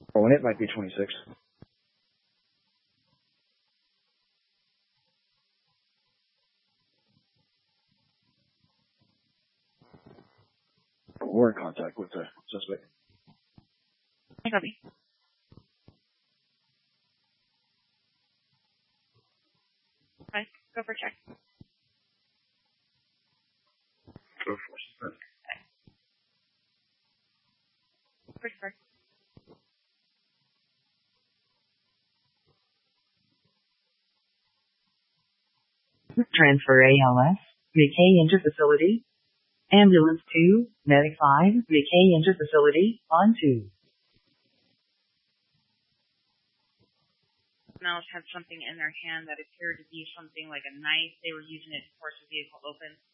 Oh, and it might be 26. We're in contact with the suspect. Hey, copy. Hi, go for a check. Go for it. First part. Transfer ALS, McKay Inter Facility. Ambulance 2, Medic 5, McKay Inter Facility, on 2. Else had something in their hand that appeared to be something like a knife. They were using it to force the vehicle open.